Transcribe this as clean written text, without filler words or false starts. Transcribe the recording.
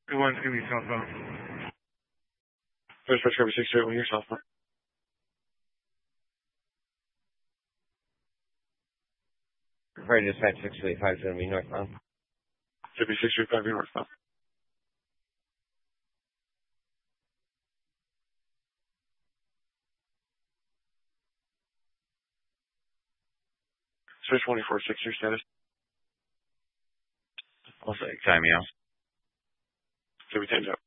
One's going to be southbound. First Retro 631, you're southbound. Ready to dispatch 635 is going to be northbound. Should be 635, you're northbound. Search 24-6, your status. I'll say, time, yeah. Should be 10 up.